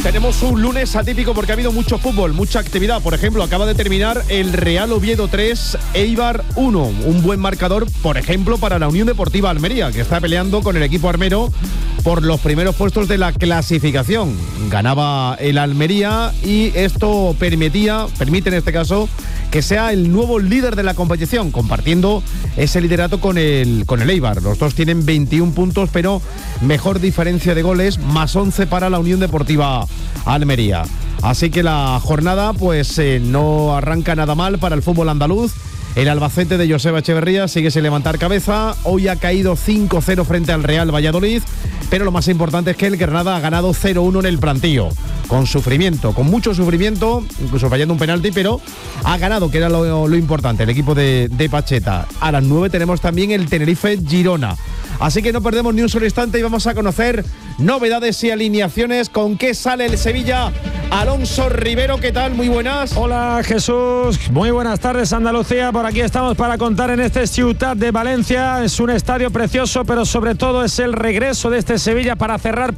Tenemos un lunes atípico porque ha habido mucho fútbol, mucha actividad. Por ejemplo, acaba de terminar el Real Oviedo 3, Eibar 1. Un buen marcador, por ejemplo, para la Unión Deportiva Almería, que está peleando con el equipo armero por los primeros puestos de la clasificación. Ganaba el Almería y esto permite en este caso que sea el nuevo líder de la competición, compartiendo ese liderato con el Eibar. Los dos tienen 21 puntos, pero mejor diferencia de goles, más 11 para la Unión Deportiva Almería. Así que la jornada pues no arranca nada mal para el fútbol andaluz. El Albacete de Joseba Echeverría sigue sin levantar cabeza. Hoy ha caído 5-0 frente al Real Valladolid, pero lo más importante es que el Granada ha ganado 0-1 en el Plantío. Con sufrimiento, con mucho sufrimiento, incluso fallando un penalti, pero ha ganado, que era lo importante, el equipo de Pacheta. A las 9 tenemos también el Tenerife-Girona. Así que no perdemos ni un solo instante y vamos a conocer novedades y alineaciones. ¿Con qué sale el Sevilla? Alonso Rivero, ¿qué tal? Muy buenas. Hola Jesús, muy buenas tardes Andalucía. Por aquí estamos para contar en este Ciutat de Valencia. Es un estadio precioso, pero sobre todo es el regreso de este Sevilla para cerrar